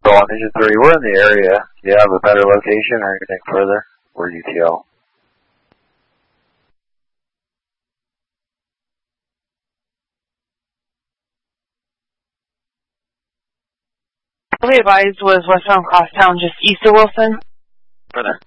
on Engine 3. We're in the area. Do you have a better location or anything further? We're UTL. We advised was westbound Crosstown, just east of Wilson. Further.